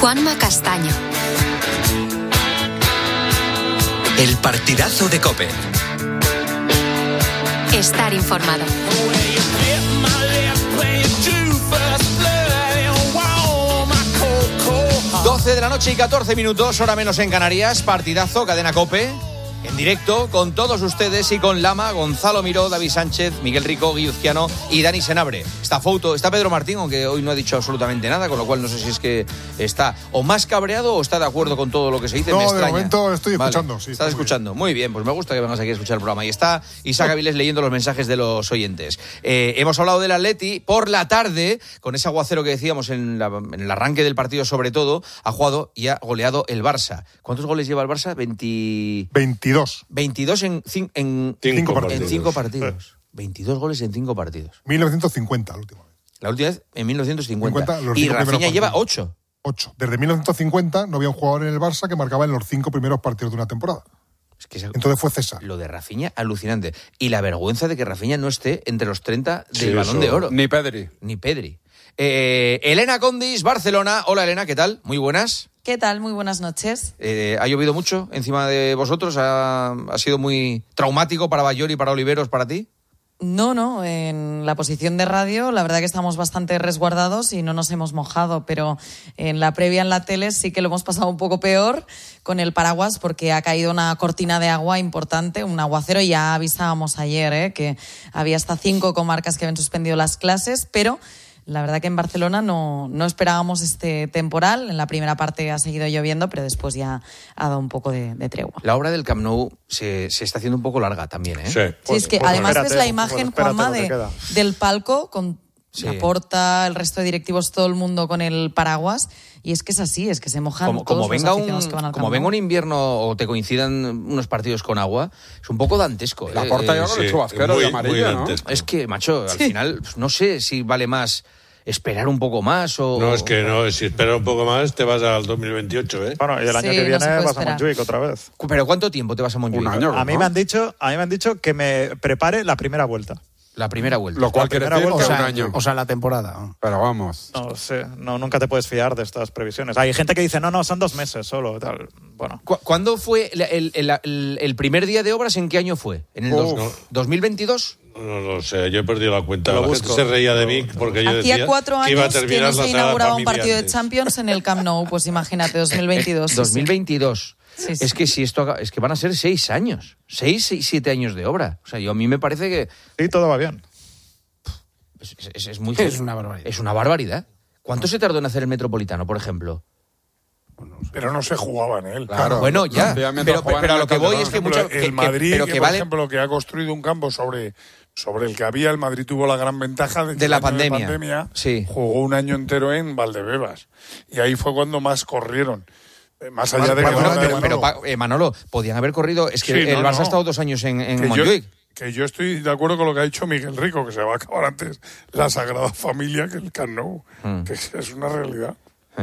Juanma Castaño. El partidazo de COPE. Estar informado. 12 de la noche y 14 minutos, hora menos en Canarias. Partidazo, cadena COPE, en directo con todos ustedes y con Lama, Gonzalo Miró, David Sánchez, Miguel Rico, Guilluzquiano y Dani Senabre. Está Pedro Martín, aunque hoy no ha dicho absolutamente nada, con lo cual no sé si es que está o más cabreado o está de acuerdo con todo lo que se dice. No, me extraña. de momento estoy escuchando. Vale, sí, estás escuchando. Muy bien, pues me gusta que vengas aquí a escuchar el programa. Y está Isaac Avilés leyendo los mensajes de los oyentes. Hemos hablado del Atleti. Por la tarde, con ese aguacero que decíamos en el arranque del partido sobre todo, ha jugado y ha goleado el Barça. ¿Cuántos goles lleva el Barça? 22. 22 en 5 partidos. 22 goles en 5 partidos. 1950, la última vez. La última vez en 1950. Los Y 5 Rafinha lleva partidos. 8. Desde 1950 no había un jugador en el Barça que marcaba en los 5 primeros partidos de una temporada. Es que entonces fue César. Lo de Rafinha, alucinante. Y la vergüenza de que Rafinha no esté entre los 30 del Balón de Oro. Ni Pedri. Elena Condis, Barcelona. Hola, Elena, ¿qué tal? Muy buenas. ¿Qué tal? Muy buenas noches. ¿Ha llovido mucho encima de vosotros? ¿Ha sido muy traumático para Bayol y para Oliveros, para ti? No, en la posición de radio la verdad que estamos bastante resguardados y no nos hemos mojado, pero en la previa en la tele sí que lo hemos pasado un poco peor con el paraguas porque ha caído una cortina de agua importante, un aguacero, y ya avisábamos ayer que había hasta 5 comarcas que habían suspendido las clases, pero la verdad que en Barcelona no esperábamos este temporal. En la primera parte ha seguido lloviendo, pero después ya ha dado un poco de tregua. La obra del Camp Nou se está haciendo un poco larga también, ¿eh? Sí, es que además ves la imagen, Juanma, del palco con Laporta, el resto de directivos, todo el mundo con el paraguas. Y es que es así, es que se mojan todos los aficionados que van al Camp Nou. Como venga un invierno o te coincidan unos partidos con agua, es un poco dantesco. Laporta ya con el chubasquero de amarillo, ¿no? Es que, macho, al final no sé si vale más esperar un poco más o... No, es que no, si esperas un poco más te vas al 2028, ¿eh? Bueno, y el año que viene vas a Montjuic otra vez. ¿Pero cuánto tiempo te vas a Montjuic? Un año, a mí me han dicho que me prepare la primera vuelta. La primera vuelta. Lo cual quiere decir vuelta, un año. O sea, la temporada. Pero vamos. No sé, nunca te puedes fiar de estas previsiones. Hay gente que dice, no, son 2 meses solo. Tal. Bueno. ¿Cuándo fue el primer día de obras? ¿En qué año fue? ¿En el 2022? No lo sé, yo he perdido la cuenta. La gente se reía de mí porque yo decía hacía 4 años que iba a terminar que no se la inauguraba un Familia partido antes. de Champions en el Camp Nou. Pues imagínate, 2022. 2022. Sí. Es que es que van a ser 6 años. 7 años de obra. O sea, a mí me parece que... Sí, todo va bien. Es muy... Es una barbaridad. Es una barbaridad. ¿Cuánto se tardó en hacer el Metropolitano, por ejemplo? Pero no se jugaba en él. Claro. Bueno, ya. Pero a lo que voy es que el Madrid, por ejemplo, que ha construido un campo sobre el que había, el Madrid tuvo la gran ventaja de la pandemia. Sí. Jugó un año entero en Valdebebas. Y ahí fue cuando más corrieron. Más allá de que... Manolo, podían haber corrido... Es que el Barça ha estado 2 años en Montjuic. Que yo estoy de acuerdo con lo que ha dicho Miguel Rico, que se va a acabar antes la Sagrada Familia que el Camp Nou, que es una realidad.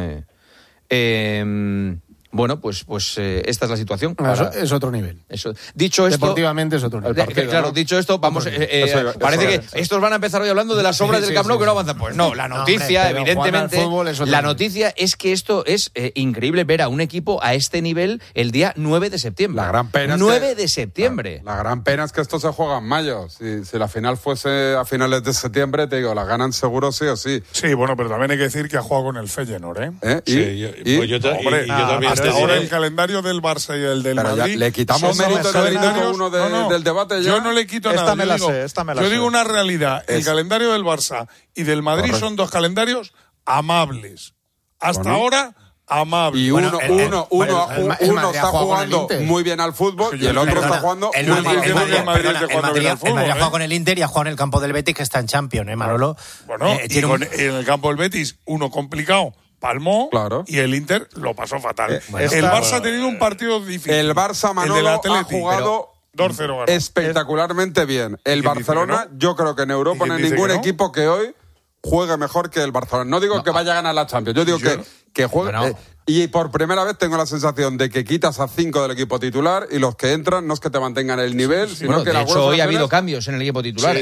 Bueno, pues esta es la situación. Es otro nivel. Dicho esto, deportivamente es otro nivel. Claro, dicho esto, vamos. Parece que estos van a empezar hoy hablando de las obras del Camp Nou que no avanzan. Pues no, la noticia, evidentemente, la noticia es que esto es increíble ver a un equipo a este nivel el día 9 de septiembre. La gran pena 9 de septiembre. La gran pena es que esto se juega en mayo. Si la final fuese a finales de septiembre, te digo, la ganan seguro sí o sí. Sí, bueno, pero también hay que decir que ha jugado con el Feyenoord, ¿eh? Yo también. Ahora el calendario del Barça y el del Madrid... Le quitamos mérito a uno del debate. Yo no le quito nada. Yo digo una realidad. El calendario del Barça y del Madrid son 2 calendarios amables. Hasta ahora, amables. Y uno está jugando muy bien al fútbol y el otro está jugando el Madrid ha jugado con el Inter y ha jugado en el campo del Betis, que está en Champions, Manolo. Bueno, en el campo del Betis, uno complicado, palmó, claro, y el Inter lo pasó fatal. El Barça ha tenido un partido difícil. El Barça, Manolo, ha jugado 2-0 espectacularmente bien. El Barcelona, yo creo que en Europa no hay ningún equipo que hoy juegue mejor que el Barcelona. No digo que vaya a ganar la Champions, yo digo que que juegue. Y por primera vez tengo la sensación de que quitas a 5 del equipo titular y los que entran no es que te mantengan el nivel, sino que de hecho hoy ha habido cambios en el equipo titular.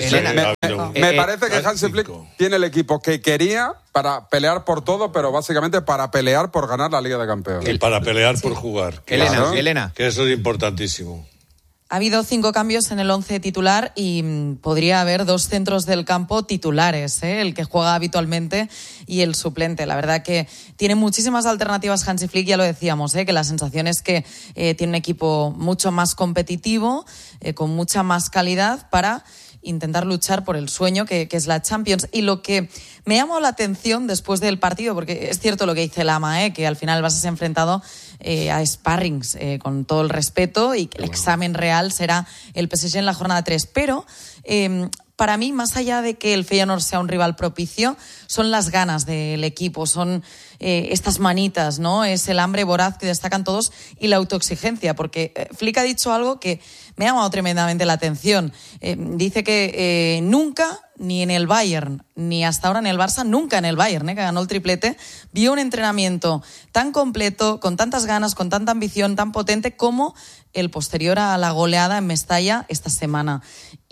Me parece que Hansi Flick tiene el equipo que quería para pelear por todo, pero básicamente para pelear por ganar la Liga de Campeones. Y para pelear por jugar. Elena. Que eso es importantísimo. Ha habido 5 cambios en el 11 titular y podría haber 2 centros del campo titulares, el que juega habitualmente y el suplente. La verdad que tiene muchísimas alternativas Hansi Flick, ya lo decíamos, que la sensación es que tiene un equipo mucho más competitivo, con mucha más calidad para intentar luchar por el sueño que es la Champions. Y lo que me llamó la atención después del partido, porque es cierto lo que dice Lama, que al final el Barça se ha enfrentado a sparrings, con todo el respeto, y que el examen real será el PSG en la jornada 3. Pero para mí, más allá de que el Feyenoord sea un rival propicio, son las ganas del equipo, son estas manitas, ¿no? Es el hambre voraz que destacan todos y la autoexigencia, porque Flick ha dicho algo que me ha llamado tremendamente la atención. Dice que nunca, ni en el Bayern, ni hasta ahora en el Barça, nunca en el Bayern, que ganó el triplete, vio un entrenamiento tan completo, con tantas ganas, con tanta ambición, tan potente como el posterior a la goleada en Mestalla esta semana.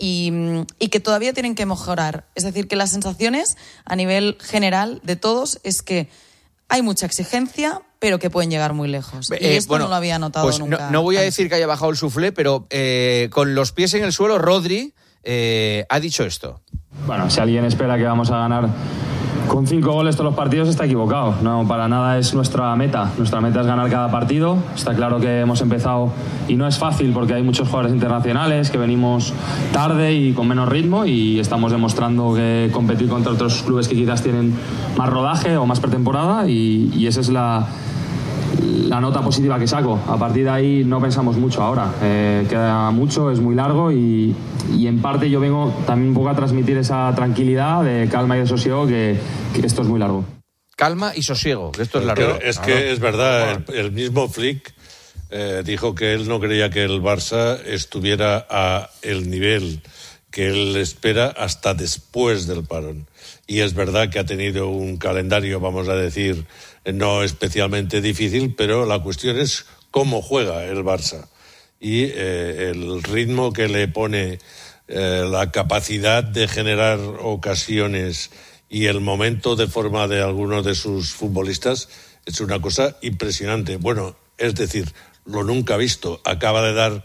Y que todavía tienen que mejorar. Es decir, que las sensaciones a nivel general de todos es que hay mucha exigencia, pero que pueden llegar muy lejos. Y esto no lo había notado pues nunca. No voy a decir que haya bajado el suflé, pero con los pies en el suelo, Rodri ha dicho esto. Bueno, si alguien espera que vamos a ganar con 5 goles todos los partidos, está equivocado. No, para nada es nuestra meta. Nuestra meta es ganar cada partido. Está claro que hemos empezado y no es fácil porque hay muchos jugadores internacionales que venimos tarde y con menos ritmo, y estamos demostrando que competir contra otros clubes que quizás tienen más rodaje o más pretemporada, y esa es la nota positiva que saco. A partir de ahí no pensamos mucho ahora. Queda mucho, es muy largo, y en parte yo vengo también un poco a transmitir esa tranquilidad de calma y de sosiego, que esto es muy largo. Calma y sosiego, que esto es largo. Es que es verdad, el mismo Flick dijo que él no creía que el Barça estuviera a el nivel que él espera hasta después del parón. Y es verdad que ha tenido un calendario, vamos a decir, no especialmente difícil, pero la cuestión es cómo juega el Barça y el ritmo que le pone, la capacidad de generar ocasiones y el momento de forma de algunos de sus futbolistas es una cosa impresionante. Bueno, es decir, lo nunca visto. Acaba de dar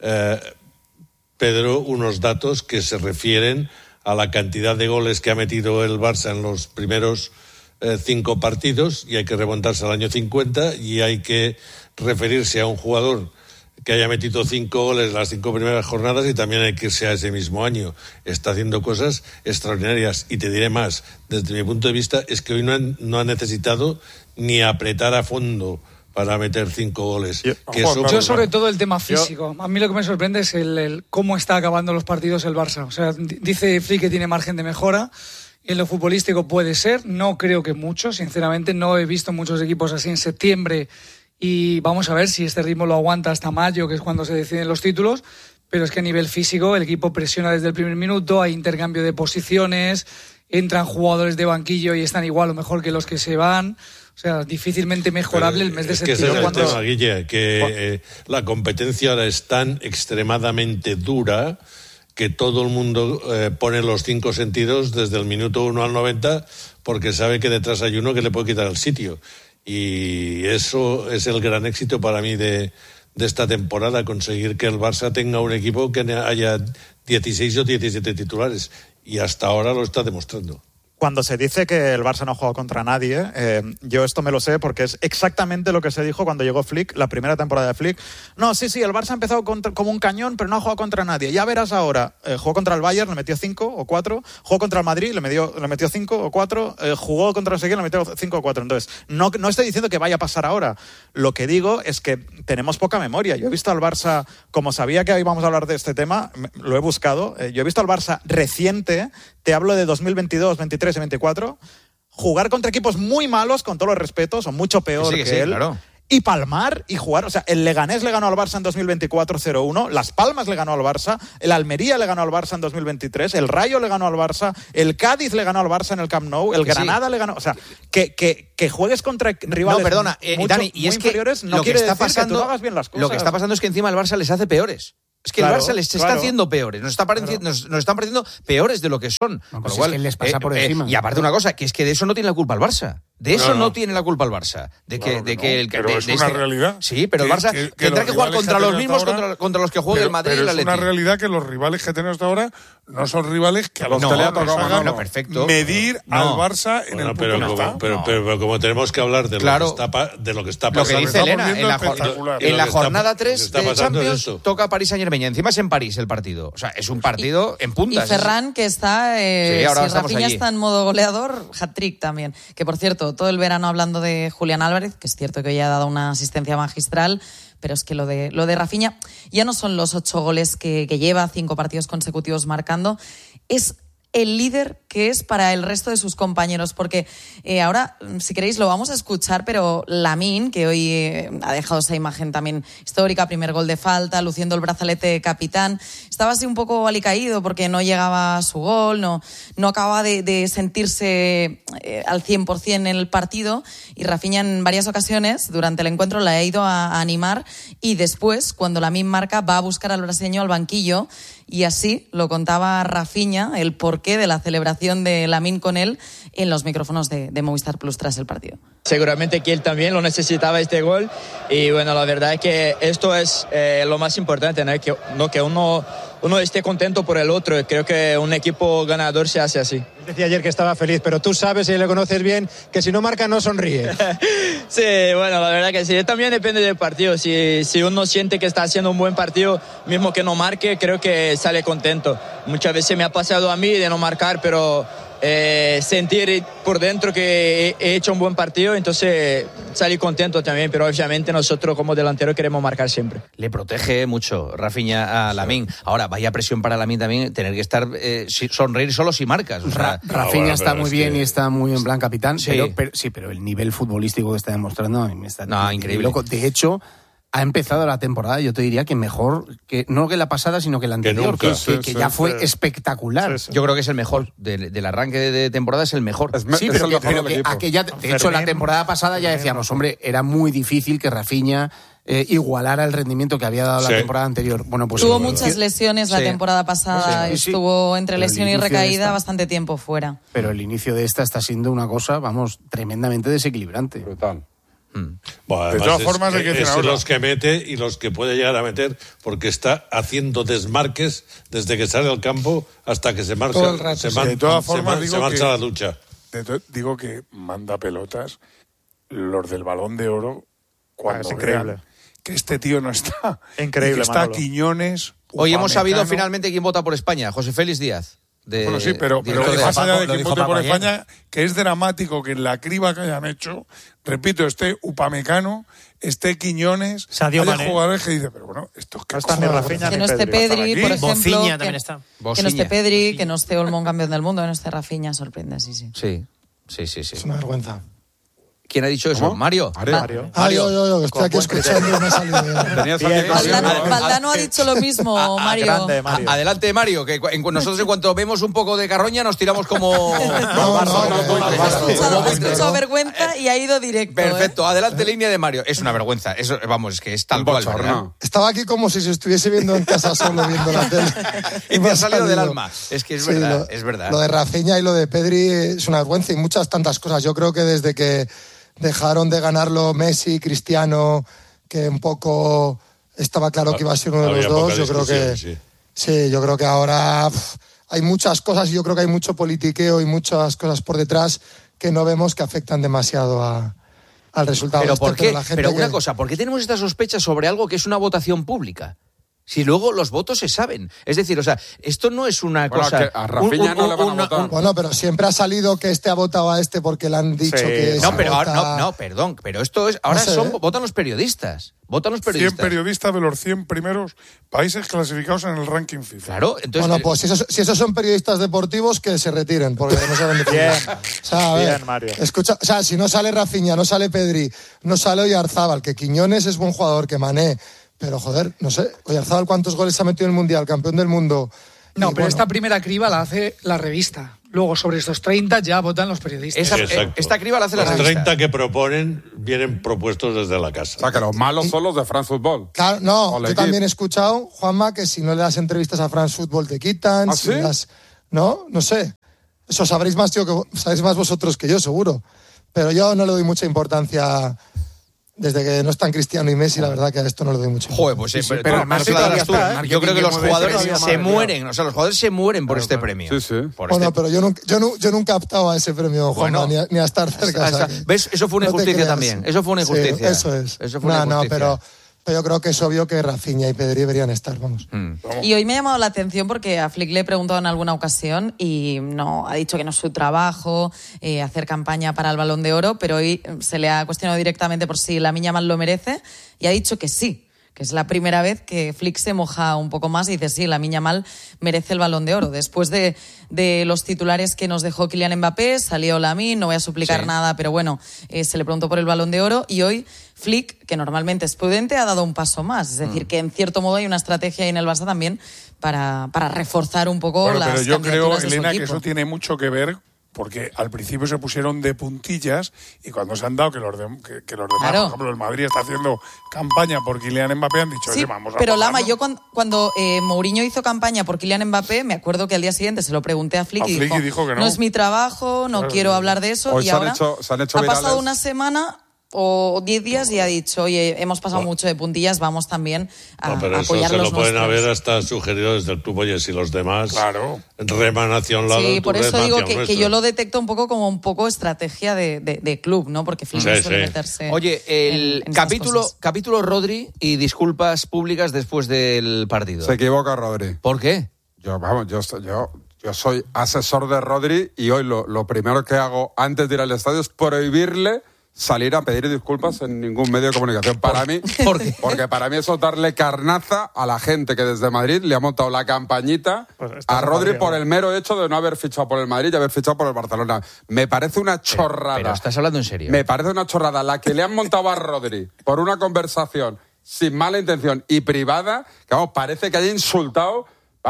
Pedro unos datos que se refieren a la cantidad de goles que ha metido el Barça en los primeros 5 partidos, y hay que remontarse al año 50 y hay que referirse a un jugador que haya metido 5 goles en las 5 primeras jornadas, y también hay que irse a ese mismo año. Está haciendo cosas extraordinarias, y te diré más, desde mi punto de vista es que hoy no ha necesitado ni apretar a fondo para meter 5 goles. Yo sobre todo el tema físico. A mí lo que me sorprende es el cómo está acabando los partidos el Barça. O sea, dice Flick que tiene margen de mejora. En lo futbolístico puede ser, no creo que mucho, sinceramente. No he visto muchos equipos así en septiembre, y vamos a ver si este ritmo lo aguanta hasta mayo, que es cuando se deciden los títulos. Pero es que a nivel físico el equipo presiona desde el primer minuto, hay intercambio de posiciones, entran jugadores de banquillo y están igual o mejor que los que se van. O sea, difícilmente mejorable el mes de septiembre. Es que ese es el tema, Guille, que la competencia ahora es tan extremadamente dura que todo el mundo pone los 5 sentidos desde el minuto 1 al 90, porque sabe que detrás hay uno que le puede quitar el sitio. Y eso es el gran éxito para mí de esta temporada, conseguir que el Barça tenga un equipo que haya 16 o 17 titulares. Y hasta ahora lo está demostrando. Cuando se dice que el Barça no ha jugado contra nadie, yo esto me lo sé porque es exactamente lo que se dijo cuando llegó Flick, la primera temporada de Flick. No, sí, el Barça ha empezado como un cañón, pero no ha jugado contra nadie. Ya verás ahora, jugó contra el Bayern, le metió 5 o 4, jugó contra el Madrid, le metió 5 o 4, jugó contra el Sevilla, le metió 5 o 4. Entonces, no estoy diciendo que vaya a pasar ahora. Lo que digo es que tenemos poca memoria. Yo he visto al Barça, como sabía que íbamos a hablar de este tema, lo he buscado, yo he visto al Barça reciente, te hablo de 2022, 23 y 24, jugar contra equipos muy malos, con todos los respetos, o mucho peor que él. Claro. y palmar y jugar. O sea, el Leganés le ganó al Barça en 2024 0-1, Las Palmas le ganó al Barça, el Almería le ganó al Barça en 2023, el Rayo le ganó al Barça, el Cádiz le ganó al Barça en el Camp Nou, el Granada le ganó. O sea, que juegues contra rivales Dani, y es inferiores no quiere decir que tú no hagas bien las cosas. Lo que está pasando es que encima el Barça les hace peores. Es que el Barça les está haciendo peores, nos están pareciendo peores de lo que son. No, pues con lo cual, es que les pasa por encima. Y aparte una cosa, que es que de eso no tiene la culpa el Barça. De eso no tiene la culpa el Barça. Pero es una realidad. Sí, pero el Barça tendrá que jugar contra los mismos contra los que juega el Madrid y el Atleti. Es una realidad que los rivales que tenemos hasta ahora no son rivales que a los que perfecto. Medir al Barça en el punto pero como tenemos que hablar de lo que está pasando. Lo que dice Elena, en la jornada 3 de Champions toca París-Saint-Germain. Encima es en París el partido. O sea, es un partido en puntas. Y Ferran, que está, si Rafinha está en modo goleador, hat-trick también. Que por cierto, todo el verano hablando de Julián Álvarez, que es cierto que hoy ha dado una asistencia magistral, pero es que lo de Rafinha ya no son los 8 goles que lleva, 5 partidos consecutivos marcando, es el líder que es para el resto de sus compañeros, porque ahora, si queréis, lo vamos a escuchar, pero Lamine, que hoy ha dejado esa imagen también histórica, primer gol de falta, luciendo el brazalete de capitán, estaba así un poco alicaído porque no llegaba a su gol, no acababa de sentirse al 100% en el partido, y Rafinha en varias ocasiones durante el encuentro la ha ido a animar, y después, cuando Lamine marca, va a buscar al brasileño al banquillo. Y así lo contaba Rafinha, el porqué de la celebración de Lamine con él en los micrófonos de Movistar Plus tras el partido. Seguramente que él también lo necesitaba este gol, y bueno, la verdad es que esto es lo más importante, ¿no? Que uno esté contento por el otro. Creo que un equipo ganador se hace así. Decía ayer que estaba feliz, pero tú sabes y le conoces bien que si no marca no sonríe. Sí, bueno, la verdad que sí. También depende del partido. Si uno siente que está haciendo un buen partido, mismo que no marque, creo que sale contento. Muchas veces me ha pasado a mí de no marcar, pero sentir por dentro que he hecho un buen partido, entonces salí contento también, pero obviamente nosotros como delantero queremos marcar siempre. Le protege mucho Rafinha a Lamine. Ahora, vaya presión para Lamine también tener que estar sonreír solo si marcas. O sea, Rafinha está muy bien y está muy en plan capitán, sí. pero el nivel futbolístico que está demostrando a mí me está increíble. Loco. De hecho, ha empezado la temporada, yo te diría que mejor, que no que la pasada, sino que la anterior, que ya fue espectacular. Yo creo que es el mejor, del arranque de temporada es el mejor. De hecho, la temporada pasada ya decíamos, hombre, era muy difícil que Rafinha igualara el rendimiento que había dado la temporada anterior. Bueno, pues tuvo muchas lesiones la temporada pasada, estuvo entre lesión y recaída bastante tiempo fuera. Pero el inicio de esta está siendo una cosa, vamos, tremendamente desequilibrante. Brutal. Bueno, de todas formas, hay que decir ahora, los que mete y los que puede llegar a meter, porque está haciendo desmarques desde que sale al campo hasta que se marcha. De todas formas, se marcha a la ducha. Digo que manda pelotas los del Balón de Oro cuando vean que este tío no está. Increíble, que está Manolo. Quiñones. Hoy hemos sabido finalmente quién vota por España, José Félix Díaz. Bueno, sí, pero más allá de que vote por España, que es dramático que en la criba que hayan hecho, repito, esté Upamecano, esté Quiñones, Sadio Mané, jugadores que dicen, pero bueno, estos que no ni Rafinha, que no esté Pedri, por ejemplo, Bofiña también está. Que no esté Pedri, que no esté Olmo campeón del mundo, que no esté Rafinha, sorprende, sí. Sí. Es una vergüenza. ¿Quién ha dicho eso? ¿Cómo? Mario. Yo estoy aquí escuchando y me ha salido Valdano ha dicho lo mismo, Mario. Grande, Mario. Adelante, Mario, que nosotros en cuanto vemos un poco de carroña nos tiramos como... Ha escuchado vergüenza y ha ido directo. Perfecto, adelante, línea de Mario. Es una vergüenza, eso, vamos, es que es tal cual, ¿verdad? Estaba aquí como si se estuviese viendo en casa solo viendo la tele. Y me ha salido del alma. Es que es verdad, es verdad. Lo de Rafinha y lo de Pedri es una vergüenza y muchas tantas cosas. Yo creo que desde que dejaron de ganarlo Messi, Cristiano, que un poco estaba claro que iba a ser uno de los dos. Yo creo que sí, yo creo que ahora hay muchas cosas y yo creo que hay mucho politiqueo y muchas cosas por detrás que no vemos que afectan demasiado al resultado. Pero ¿por qué? Pero una cosa, ¿por qué tenemos estas sospechas sobre algo que es una votación pública? Si luego los votos se saben. Es decir, o sea, esto no es una cosa... Que a Rafinha no le van a votar. Bueno, pero siempre ha salido que este ha votado a este porque le han dicho que... No, pero ahora, perdón, pero esto es... Ahora votan los periodistas. Votan los periodistas. 100 periodistas de los 100 primeros países clasificados en el ranking FIFA. Claro, entonces... Bueno, pues si esos son periodistas deportivos, que se retiren, porque no saben de fútbol. Bien, o sea, a ver, bien, Mario. Escucha, o sea, si no sale Rafinha, no sale Pedri, no sale Oyarzábal, que Quiñones es buen jugador, que Mané... Pero, joder, no sé, Oyarzábal, ¿cuántos goles ha metido en el Mundial? Campeón del mundo. No, pero esta primera criba la hace la revista. Luego, sobre estos 30 ya votan los periodistas. Esta criba la hace la revista. Los 30 que proponen vienen propuestos desde la casa. O sea, que los malos son los de France Football. Claro, no, yo también he escuchado, Juanma, que si no le das entrevistas a France Football te quitan. ¿Ah, si sí? le das... No sé. Eso sabréis más, tío, sabéis más vosotros que yo, seguro. Pero yo no le doy mucha importancia... Desde que no están Cristiano y Messi, la verdad que a esto no le doy mucho. Joder, pues pero yo creo que los jugadores se mueren, o sea, los jugadores se mueren por este premio. Sí, sí. Bueno, pero yo nunca he optado a ese premio, Juanma, ni a estar cerca. ¿Ves? Eso fue una injusticia también. Eso fue una injusticia. Sí, eso es. No, pero yo creo que es obvio que Rafinha y Pedri deberían estar, vamos. Y hoy me ha llamado la atención porque a Flick le he preguntado en alguna ocasión y no ha dicho que no es su trabajo hacer campaña para el Balón de Oro, pero hoy se le ha cuestionado directamente por si Lamine Yamal lo merece y ha dicho que sí, que es la primera vez que Flick se moja un poco más y dice sí, Lamine Yamal merece el Balón de Oro. Después de los titulares que nos dejó Kylian Mbappé, salió Lamine, no voy a suplicar nada, pero bueno, se le preguntó por el Balón de Oro y hoy Flick, que normalmente es prudente, ha dado un paso más. Es decir, que en cierto modo hay una estrategia ahí en el Barça también para reforzar un poco las pero yo creo, candidaturas de su Elena, que equipo. eso tiene mucho que ver porque al principio se pusieron de puntillas y cuando se han dado que los demás, Claro. por ejemplo, el Madrid está haciendo campaña por Kylian Mbappé, han dicho, Sí, vamos a pero apoyarlo. Lama, yo cuando Mourinho hizo campaña por Kylian Mbappé, me acuerdo que al día siguiente se lo pregunté a Flick y dijo que no es mi trabajo, no quiero hablar de eso. Hoy y se han ahora hecho ha pasado virales. una semana o 10 días y ha dicho, oye, hemos pasado mucho de puntillas, vamos también a pero eso apoyar se los lo pueden nuestros. haber hasta sugerido desde el club, oye, si los demás reman hacia un lado, Sí, tú por eso rema digo hacia el que yo nuestro. lo detecto un poco como un poco estrategia de club, ¿no? Porque Flick no suele meterse. Oye, el en estas cosas. capítulo Rodri y disculpas públicas después del partido. Se equivoca Rodri. ¿Por qué? Yo soy asesor de Rodri y hoy lo primero que hago antes de ir al estadio es prohibirle salir a pedir disculpas en ningún medio de comunicación. Para mí, porque para mí eso es darle carnaza a la gente que desde Madrid le ha montado la campañita a Rodri por el mero hecho de no haber fichado por el Madrid y haber fichado por el Barcelona. Me parece una chorrada. Pero estás hablando en serio. Me parece una chorrada la que le han montado a Rodri por una conversación sin mala intención y privada, que vamos, parece que haya insultado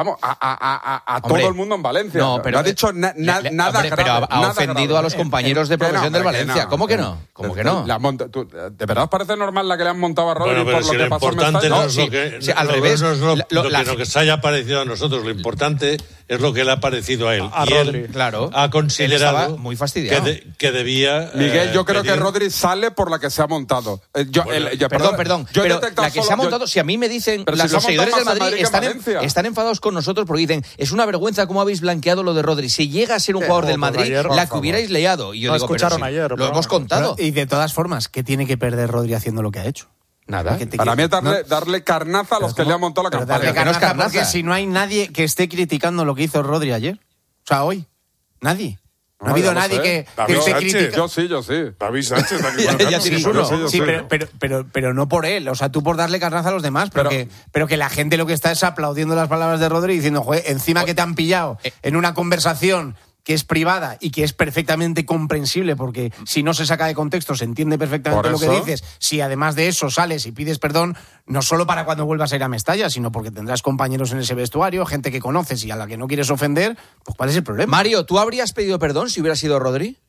a todo el mundo en Valencia. No, pero no ha dicho nada hombre, grave. pero ha nada ofendido grave. a los compañeros de profesión del Valencia. ¿Cómo que no? ¿Cómo que no? ¿De verdad os parece normal la que le han montado a Rodri Bueno, pero por si lo que lo pasó en importante Mestalla? no es lo que... al revés. No es lo que se haya parecido a nosotros. Lo importante es lo que le ha parecido a él. A y Rodri. él Claro. ha considerado Él estaba muy fastidiado. que debía... Miguel, yo creo que pedir- Rodri sale por la que se ha montado. Perdón. Yo he Pero detectado la que se ha montado, si a mí me dicen, Pero si los se ha seguidores del montado más Madrid en Madrid que en Valencia. están enfadados con nosotros porque dicen, es una vergüenza cómo habéis blanqueado lo de Rodri. Si llega a ser un jugador del Madrid, ayer, la que hubierais liado. Y yo No digo, pero escucharon sí, ayer, lo hemos contado. Y de todas formas, ¿qué tiene que perder Rodri haciendo lo que ha hecho? Nada. Para mí es darle carnaza a los que le han montado la Pero campaña. darle que no es carnaza carnaza. porque si no hay nadie que esté criticando lo que hizo Rodri ayer. O sea, hoy. Nadie. No ha habido nadie que David esté Sánchez. criticando. Yo sí. David Sánchez está aquí. Ya tienes uno. Sí, pero no por él. O sea, tú por darle carnaza a los demás, pero que la gente lo que está es aplaudiendo las palabras de Rodri diciendo, joder, encima que te han pillado en una conversación que es privada y que es perfectamente comprensible, porque si no se saca de contexto se entiende perfectamente Por lo que eso. dices. Si además de eso sales y pides perdón, no solo para cuando vuelvas a ir a Mestalla, sino porque tendrás compañeros en ese vestuario, gente que conoces y a la que no quieres ofender, pues ¿cuál es el problema? Mario, ¿tú habrías pedido perdón si hubiera sido Rodri?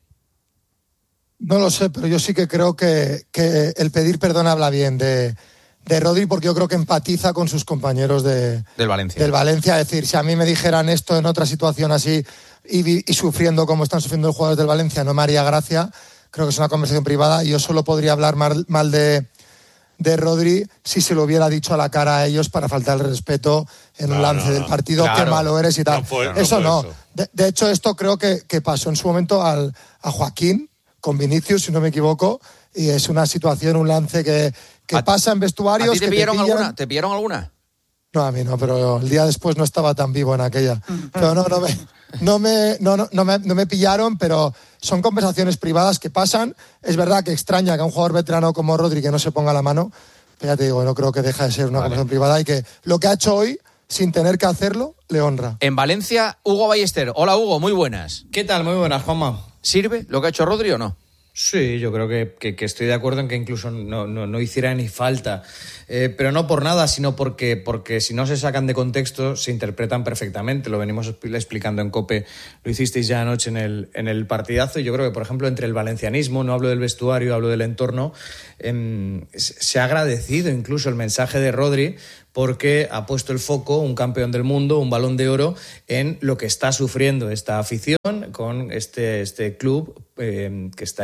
No lo sé, pero yo sí que creo que el pedir perdón habla bien de Rodri, porque yo creo que empatiza con sus compañeros del Valencia. Es decir, si a mí me dijeran esto en otra situación así y sufriendo como están sufriendo los jugadores del Valencia, no me haría gracia. Creo que es una conversación privada y yo solo podría hablar mal de Rodri si se lo hubiera dicho a la cara a ellos para faltar el respeto en un lance del partido, claro. qué malo eres y tal. Eso no. Eso. De hecho, esto creo que pasó en su momento a Joaquín con Vinicius, si no me equivoco, y es una situación, un lance que pasa en vestuarios. ¿A ti te pillaron alguna? ¿Te pillaron alguna? No, a mí no, pero el día después no estaba tan vivo en aquella. Pero no me pillaron, pero son conversaciones privadas que pasan. Es verdad que extraña que a un jugador veterano como Rodri que no se ponga la mano, pero ya te digo, no creo que deja de ser una conversación privada y que lo que ha hecho hoy, sin tener que hacerlo, le honra. En Valencia, Hugo Ballester. Hola, Hugo, muy buenas. ¿Qué tal? Muy buenas, Juanma. ¿Sirve lo que ha hecho Rodri o no? Sí, yo creo que estoy de acuerdo en que incluso no hiciera ni falta. Pero no por nada, sino porque si no se sacan de contexto se interpretan perfectamente. Lo venimos explicando en COPE, lo hicisteis ya anoche en el partidazo. Y yo creo que, por ejemplo, entre el valencianismo, no hablo del vestuario, hablo del entorno, se ha agradecido incluso el mensaje de Rodri, porque ha puesto el foco, un campeón del mundo, un Balón de Oro, en lo que está sufriendo esta afición con este club que está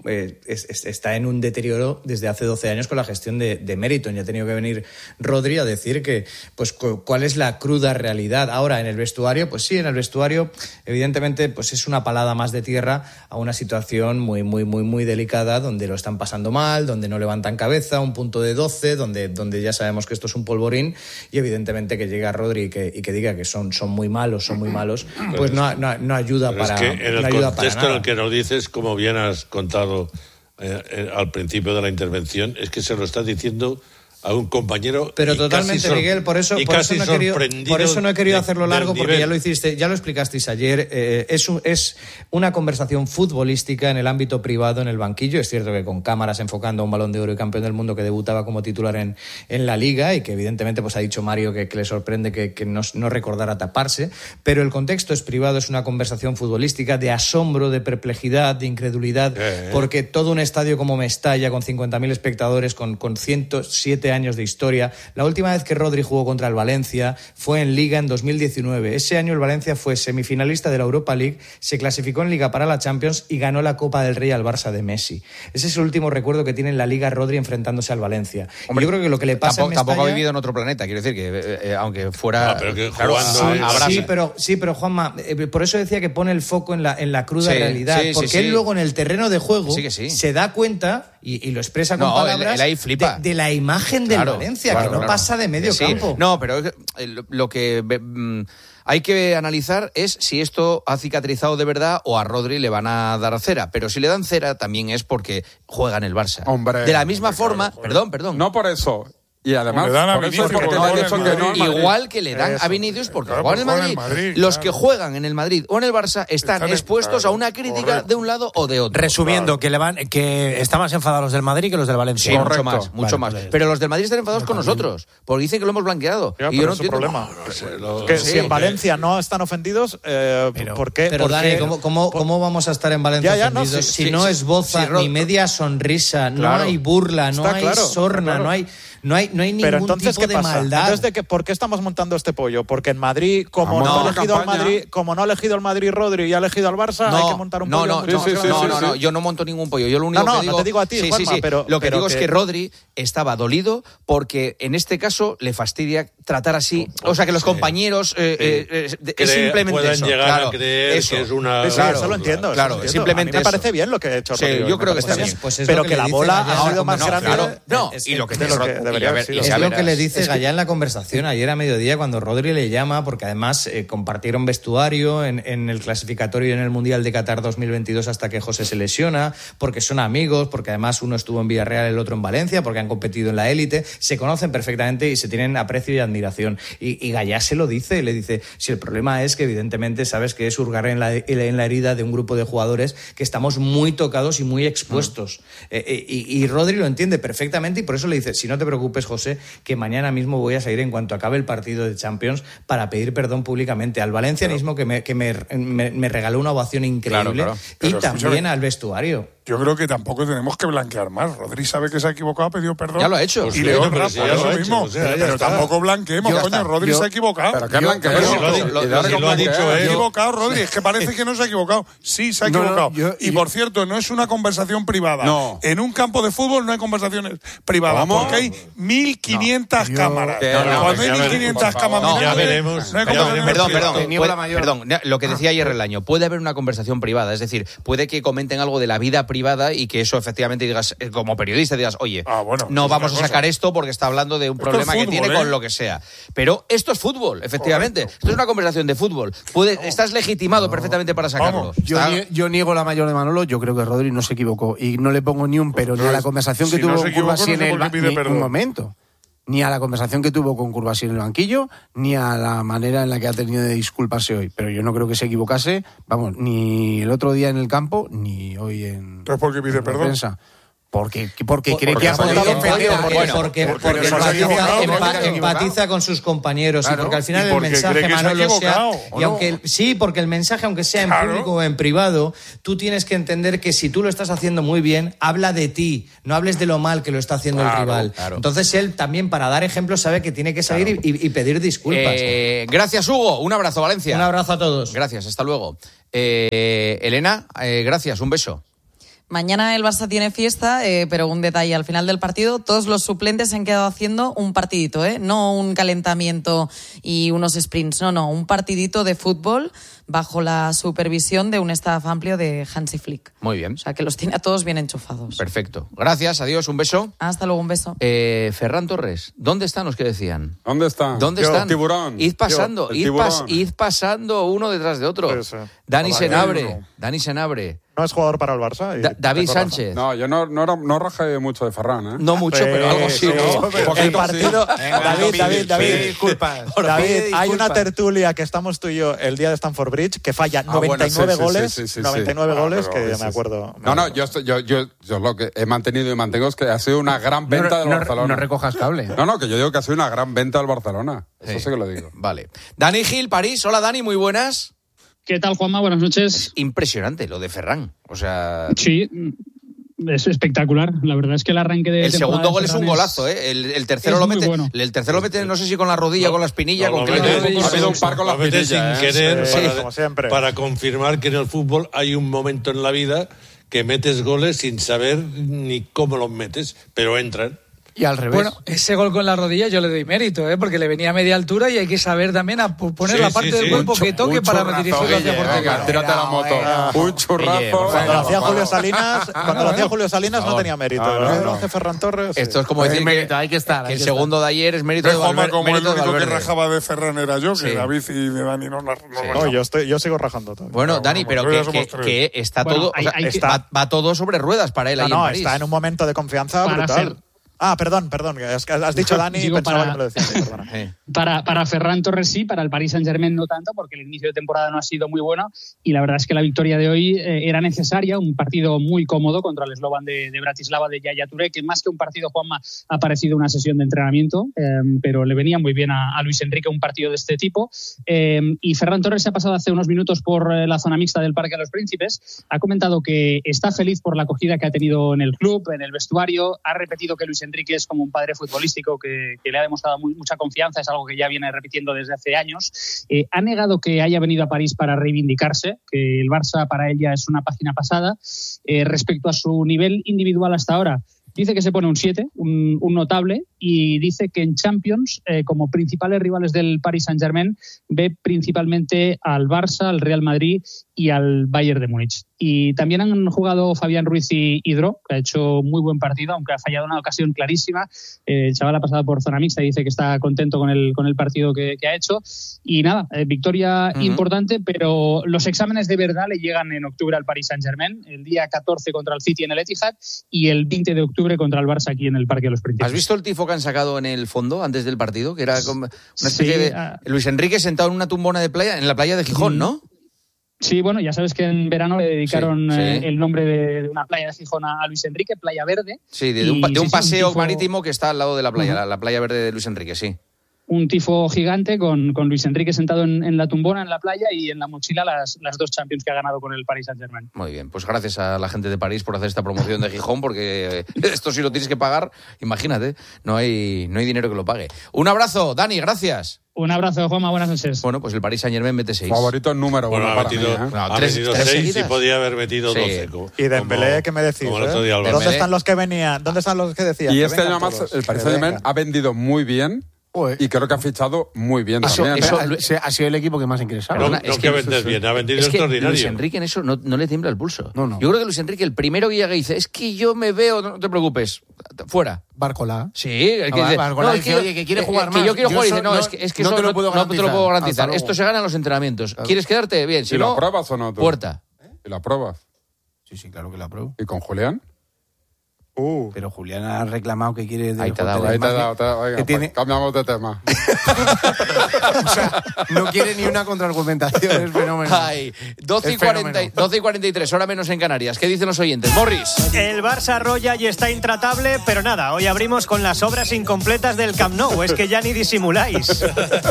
en un deterioro desde hace 12 años con la gestión de Meriton. Ya ha tenido que venir Rodri a decir que, pues, cuál es la cruda realidad. Ahora, en el vestuario, pues sí, en el vestuario, evidentemente, pues es una palada más de tierra a una situación muy, muy, muy, muy delicada, donde lo están pasando mal, donde no levantan cabeza, un punto de 12, donde ya sabemos que esto es un polvorín. Y evidentemente que llegue a Rodri y que diga que son muy malos, pues no ayuda para nada. Es que en el contexto en el que nos dices, como bien has contado al principio de la intervención, es que se lo está diciendo a un compañero. Pero totalmente, Miguel, por eso no he querido hacerlo largo, porque ya lo hiciste, ya lo explicasteis ayer. Es una conversación futbolística en el ámbito privado, en el banquillo. Es cierto que con cámaras enfocando a un Balón de Oro y campeón del mundo que debutaba como titular en la Liga, y que evidentemente pues ha dicho Mario que le sorprende que no recordara taparse, pero el contexto es privado, es una conversación futbolística de asombro, de perplejidad, de incredulidad, porque todo un estadio como Mestalla, con 50.000 espectadores, con 107 años de historia. La última vez que Rodri jugó contra el Valencia fue en Liga en 2019. Ese año el Valencia fue semifinalista de la Europa League, se clasificó en Liga para la Champions y ganó la Copa del Rey al Barça de Messi. Ese es el último recuerdo que tiene en la Liga Rodri enfrentándose al Valencia. Hombre, yo creo que lo que le pasa tampoco ha vivido en otro planeta, quiero decir que aunque fuera... pero que jugando sí, pero Juanma, por eso decía que pone el foco en la cruda realidad, porque él luego en el terreno de juego se da cuenta y lo expresa con palabras él ahí flipa. De la imagen del Valencia, que no pasa de medio campo. No, pero lo que hay que analizar es si esto ha cicatrizado de verdad o a Rodri le van a dar cera. Pero si le dan cera también es porque juega en el Barça. Hombre, de la misma forma, perdón. No por eso. Y además, le dan a Vinicius igual que le dan a Vinicius porque juega en el Madrid. Los que juegan en el Madrid o en el Barça están expuestos a una crítica de un lado o de otro. Resumiendo, que están más enfadados los del Madrid que los del Valencia. Sí, mucho más. Pero los del Madrid están enfadados con nosotros, porque dicen que lo hemos blanqueado. Ya, y yo no entiendo. Problema. Si en Valencia no están ofendidos, ¿por qué? Pero Dani, ¿cómo vamos a estar en Valencia ofendidos si no es boza, ni media sonrisa, no hay burla, no hay sorna, no hay ningún pero entonces, tipo de maldad. Entonces, ¿por qué estamos montando este pollo? Porque en Madrid, como no ha elegido al Madrid Rodri y ha elegido al Barça, hay que montar un pollo. No, yo no monto ningún pollo. Yo lo único que digo, no te digo a ti, Juanma, pero lo que digo es que Rodri estaba dolido porque en este caso le fastidia tratar así, o sea que los compañeros es simplemente eso. Llegar a creer eso. Que es una... eso lo entiendo. Claro, simplemente a mí me parece bien lo que ha hecho Rodri. Yo creo que está bien. Pero que la bola ha sido más grande. Y lo que es lo que le dice Gallá en la conversación ayer a mediodía cuando Rodri le llama, porque además compartieron vestuario en el clasificatorio y en el Mundial de Qatar 2022 hasta que José se lesiona, porque son amigos, porque además uno estuvo en Villarreal, el otro en Valencia, porque han competido en la élite, se conocen perfectamente y se tienen aprecio y admiración. Y Gallá se lo dice, le dice, si el problema es que evidentemente sabes que es hurgar en la herida de un grupo de jugadores que estamos muy tocados y muy expuestos. Y Rodri lo entiende perfectamente y por eso le dice, si no te preocupes, José, que mañana mismo voy a salir en cuanto acabe el partido de Champions para pedir perdón públicamente al valencianismo que me regaló una ovación increíble y también al vestuario. Yo creo que tampoco tenemos que blanquear más. Rodri sabe que se ha equivocado, ha pedido perdón. Ya lo ha hecho. Y le honra por eso mismo. Pero tampoco blanqueemos, coño. Rodri se ha equivocado. ¿Pero qué blanqueamos? Lo ha dicho él. Se ha equivocado, Rodri. Es que parece que no se ha equivocado. Sí, se ha equivocado. Y por cierto, no es una conversación privada. No. En un campo de fútbol no hay conversaciones privadas. Porque hay 1.500 cámaras. Cuando hay 1.500 cámaras... Ya veremos. Perdón. Lo que decía ayer el año. Puede haber una conversación privada. Es decir, puede que comenten algo de la vida privada privada y que eso efectivamente digas, como periodista digas, oye, no vamos a sacar esto porque está hablando de un problema que tiene con lo que sea. Pero esto es fútbol, efectivamente. Esto es una conversación de fútbol. Estás legitimado perfectamente para sacarlo. Yo niego la mayor de Manolo. Yo creo que Rodri no se equivocó y no le pongo ni un pero ni a la conversación que tuvo con Curvasí en el banquillo. Ni a la conversación que tuvo con Curvasí en el banquillo, ni a la manera en la que ha tenido de disculparse hoy. Pero yo no creo que se equivocase, ni el otro día en el campo, ni hoy en... Entonces, ¿por qué pide perdón? Prensa. Porque cree que ha podido porque empatiza con sus compañeros, claro, y porque al final el mensaje, Manolo, porque el mensaje, aunque sea en público o en privado, tú tienes que entender que si tú lo estás haciendo muy bien, habla de ti, no hables de lo mal que lo está haciendo el rival. Entonces él también, para dar ejemplos, sabe que tiene que salir y pedir disculpas. Gracias, Hugo. Un abrazo, Valencia. Un abrazo a todos. Gracias, hasta luego. Elena, gracias, un beso. Mañana el Barça tiene fiesta, pero un detalle, al final del partido todos los suplentes se han quedado haciendo un partidito, no un calentamiento y unos sprints, no, un partidito de fútbol bajo la supervisión de un staff amplio de Hansi Flick. Muy bien. O sea, que los tiene a todos bien enchufados. Perfecto. Gracias, adiós, un beso. Hasta luego, un beso. Ferran Torres, ¿dónde están los que decían? ¿Dónde están? Tiburón. Id pasando, id pasando uno detrás de otro. Sí. Dani Senabre. No es jugador para el Barça. David Sánchez. No, yo no rajé mucho de Ferran, ¿eh? No mucho, pero algo sí. El partido... David, disculpa. David, hay una tertulia que estamos tú y yo el día de Stamford Bridge que falla 99 goles. 99 goles, que me acuerdo. Yo lo que he mantenido y mantengo es que ha sido una gran venta del Barcelona. No recojas cable. No, que yo digo que ha sido una gran venta del Barcelona. Eso sí que lo digo. Vale. Dani Gil, París. Hola, Dani, muy buenas. ¿Qué tal, Juanma? Buenas noches. Es impresionante lo de Ferran. O sea... Sí, es espectacular. La verdad es que el arranque de... El segundo gol es un golazo, ¿eh? El tercero lo mete... Bueno. El tercero lo mete, no sé si con la rodilla o con la espinilla. Ha habido un par con la espinilla. Sin querer, para confirmar que en el fútbol hay un momento en la vida que metes goles sin saber ni cómo los metes, pero entran. Y al revés. Bueno, ese gol con la rodilla yo le doy mérito, porque le venía a media altura y hay que saber también a poner la parte del cuerpo que toque para dirigirlo hacia portería. Tírate la moto. Un churrazo. Cuando lo hacía Julio Salinas no tenía mérito. Lo hace Ferran Torres. Esto es como decir mérito, hay que estar. Que el segundo de ayer es mérito de Valverde. Como el único que rajaba de Ferran era yo, que David y de Dani no. Yo sigo rajando todo. Bueno, Dani, pero que está todo... Va todo sobre ruedas para él ahí en París. Está en un momento de confianza brutal. Perdón, es que has dicho Dani y pensaba que me lo decías. Para Ferran Torres sí, para el Paris Saint-Germain no tanto, porque el inicio de temporada no ha sido muy bueno y la verdad es que la victoria de hoy era necesaria, un partido muy cómodo contra el Slovan de Bratislava de Yaya Touré, que más que un partido, Juanma, ha parecido una sesión de entrenamiento, pero le venía muy bien a Luis Enrique un partido de este tipo. Y Ferran Torres se ha pasado hace unos minutos por la zona mixta del Parque de los Príncipes, ha comentado que está feliz por la acogida que ha tenido en el club, en el vestuario, ha repetido que Luis Enrique es como un padre futbolístico que le ha demostrado mucha confianza, es algo que ya viene repitiendo desde hace años. Ha negado que haya venido a París para reivindicarse, que el Barça para él ya es una página pasada. Respecto a su nivel individual hasta ahora, dice que se pone un 7, un notable, y dice que en Champions, como principales rivales del Paris Saint-Germain, ve principalmente al Barça, al Real Madrid y al Bayern de Múnich. Y también han jugado Fabián Ruiz y Hidro, que ha hecho muy buen partido, aunque ha fallado una ocasión clarísima. El chaval ha pasado por zona mixta y dice que está contento con el partido que ha hecho. Y nada, victoria importante, pero los exámenes de verdad le llegan en octubre al Paris Saint-Germain, el día 14 contra el City en el Etihad y el 20 de octubre contra el Barça aquí en el Parque de los Príncipes. ¿Has visto el tifo que han sacado en el fondo antes del partido? Que era como una especie de... Luis Enrique sentado en una tumbona de playa, en la playa de Gijón, ¿no? Sí, bueno, ya sabes que en verano le dedicaron el nombre de una playa de Gijón a Luis Enrique, Playa Verde. Sí, de un paseo marítimo que está al lado de la playa, la Playa Verde de Luis Enrique, sí. Un tifo gigante con Luis Enrique sentado en la tumbona, en la playa, y en la mochila las dos Champions que ha ganado con el Paris Saint-Germain. Muy bien, pues gracias a la gente de París por hacer esta promoción de Gijón, porque esto si lo tienes que pagar, imagínate, no hay dinero que lo pague. Un abrazo, Dani, gracias. Un abrazo, Juanma, buenas noches. Bueno, pues el Paris Saint-Germain mete 6. Favorito en número. Bueno, ha metido 6 y podía haber metido 12. Y Dembélé, ¿qué me decís? ¿Dónde están los que venían? ¿Dónde están los que decían? Y este año más el Paris Saint-Germain ha vendido muy bien Y creo que ha fichado muy bien también. Ha sido el equipo que más ha ingresado. No que vender bien, ha vendido extraordinario. Luis Enrique en eso no le tiembla el pulso. No. Yo creo que Luis Enrique, el primero que llega y dice, es que yo me veo, no te preocupes, fuera. Barcola. Sí, el que dice, Barcola dice, oye, que quiere jugar más. Que yo quiero jugar, y dice, es que no eso te lo puedo garantizar. Esto se gana en los entrenamientos. ¿Quieres quedarte? Bien, si ¿Y no, lo apruebas o no tú? Puerta. ¿Y lo apruebas? Sí, claro que lo apruebo. ¿Y con Julián? Pero Julián ha reclamado que quiere... Ahí te ha dado. Oiga, pues, cambiamos de tema. O sea, no quiere ni una contraargumentación, es fenómeno. Ay, 12 y 43, hora menos en Canarias. ¿Qué dicen los oyentes? Morris. El Barça arrolla y está intratable, pero nada, hoy abrimos con las obras incompletas del Camp Nou, es que ya ni disimuláis.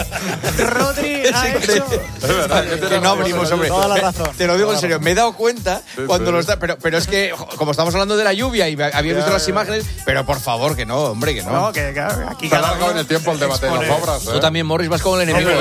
Rodri ha hecho... Es verdad, que no abrimos, hombre. Toda la razón. Te lo digo en serio, me he dado cuenta cuando los da... Pero es que, como estamos hablando de la lluvia y había visto las imágenes, pero por favor, que no, hombre, que no. No, que aquí se ha alargado en el tiempo el debate de las obras. Tú también, Morris, vas como el enemigo.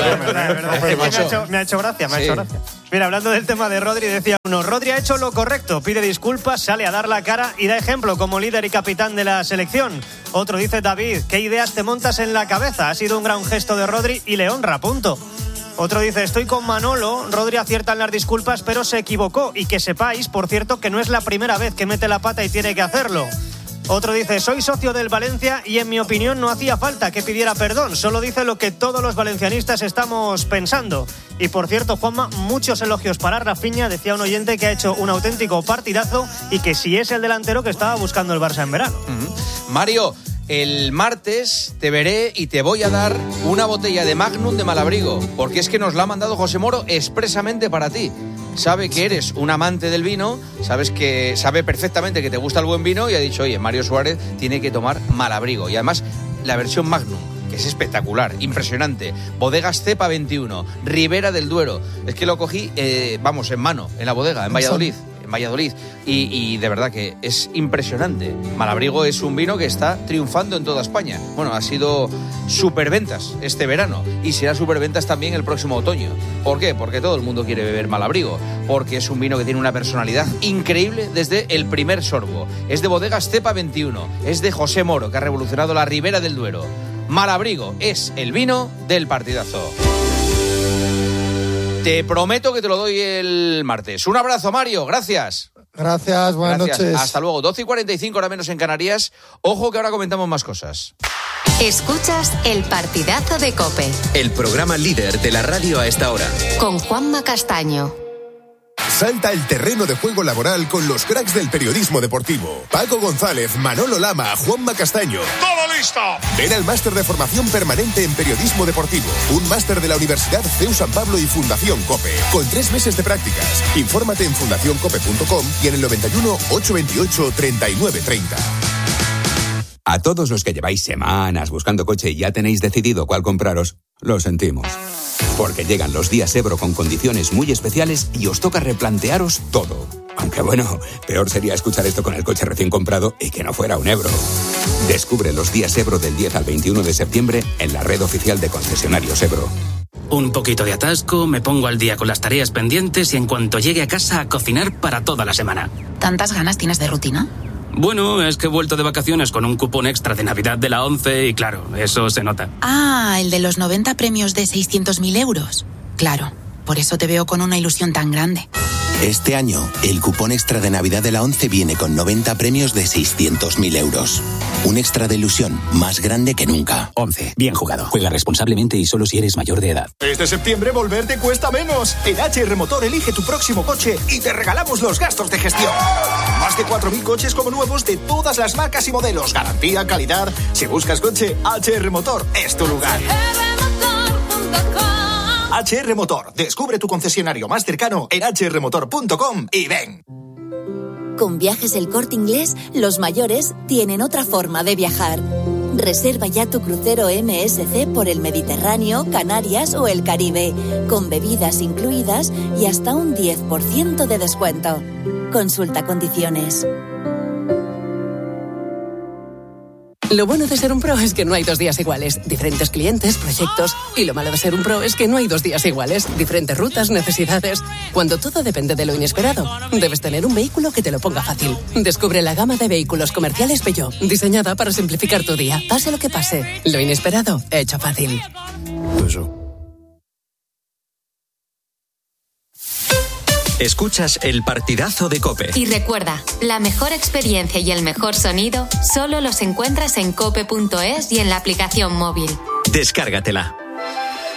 Me ha hecho gracia. Mira, hablando del tema de Rodri, decía uno, Rodri ha hecho lo correcto, pide disculpas, sale a dar la cara y da ejemplo como líder y capitán de la selección. Otro dice, David, ¿qué ideas te montas en la cabeza? Ha sido un gran gesto de Rodri y le honra, punto. Otro dice, estoy con Manolo, Rodri acierta en las disculpas, pero se equivocó. Y que sepáis, por cierto, que no es la primera vez que mete la pata y tiene que hacerlo. Otro dice, soy socio del Valencia y en mi opinión no hacía falta que pidiera perdón, solo dice lo que todos los valencianistas estamos pensando. Y por cierto, Juanma, muchos elogios para Rafinha, decía un oyente que ha hecho un auténtico partidazo y que sí es el delantero que estaba buscando el Barça en verano. Mario, el martes te veré y te voy a dar una botella de Magnum de Malabrigo, porque es que nos la ha mandado José Moro expresamente para ti. Sabe que eres un amante del vino, sabe perfectamente que te gusta el buen vino y ha dicho, oye, Mario Suárez tiene que tomar Malabrigo. Y además, la versión Magnum, que es espectacular, impresionante. Bodegas Cepa 21, Ribera del Duero. Es que lo cogí, en mano, en la bodega, en Valladolid. Y de verdad que es impresionante. Malabrigo es un vino que está triunfando en toda España. Bueno, ha sido superventas este verano y será superventas también el próximo otoño. ¿Por qué? Porque todo el mundo quiere beber Malabrigo, porque es un vino que tiene una personalidad increíble desde el primer sorbo. Es de Bodegas Cepa 21, es de José Moro, que ha revolucionado la Ribera del Duero. Malabrigo es el vino del partidazo. Te prometo que te lo doy el martes. Un abrazo, Mario. Gracias. Gracias, buenas noches. Hasta luego. 12 y 45, hora menos en Canarias. Ojo que ahora comentamos más cosas. Escuchas el partidazo de COPE. El programa líder de la radio a esta hora. Con Juanma Castaño. Salta el terreno de juego laboral con los cracks del periodismo deportivo. Paco González, Manolo Lama, Juanma Castaño. ¡Todo listo! Ven al máster de formación permanente en periodismo deportivo. Un máster de la Universidad CEU San Pablo y Fundación COPE. Con 3 meses de prácticas. Infórmate en fundacioncope.com y en el 91 828 3930. A todos los que lleváis semanas buscando coche y ya tenéis decidido cuál compraros, lo sentimos. Porque llegan los días Ebro con condiciones muy especiales y os toca replantearos todo. Aunque bueno, peor sería escuchar esto con el coche recién comprado y que no fuera un Ebro. Descubre los días Ebro del 10 al 21 de septiembre en la red oficial de concesionarios Ebro. Un poquito de atasco, me pongo al día con las tareas pendientes y en cuanto llegue a casa a cocinar para toda la semana. ¿Tantas ganas tienes de rutina? Bueno, es que he vuelto de vacaciones con un cupón extra de Navidad de la 11 y claro, eso se nota. Ah, el de los 90 premios de 600.000 euros. Claro, por eso te veo con una ilusión tan grande. Este año, el cupón extra de Navidad de la 11 viene con 90 premios de 600.000 euros. Un extra de ilusión más grande que nunca. 11. Bien jugado. Juega responsablemente y solo si eres mayor de edad. Este septiembre volver te cuesta menos. En HR Motor elige tu próximo coche y te regalamos los gastos de gestión. Más de 4.000 coches como nuevos de todas las marcas y modelos. Garantía, calidad. Si buscas coche, HR Motor es tu lugar. HR Motor. Descubre tu concesionario más cercano en hrmotor.com y ven. Con Viajes El Corte Inglés, los mayores tienen otra forma de viajar. Reserva ya tu crucero MSC por el Mediterráneo, Canarias o el Caribe, con bebidas incluidas y hasta un 10% de descuento. Consulta condiciones. Lo bueno de ser un pro es que no hay 2 días iguales. Diferentes clientes, proyectos. Y lo malo de ser un pro es que no hay 2 días iguales. Diferentes rutas, necesidades. Cuando todo depende de lo inesperado, debes tener un vehículo que te lo ponga fácil. Descubre la gama de vehículos comerciales Peugeot, diseñada para simplificar tu día. Pase lo que pase, lo inesperado, hecho fácil. Escuchas el partidazo de COPE. Y recuerda, la mejor experiencia y el mejor sonido solo los encuentras en cope.es y en la aplicación móvil. Descárgatela.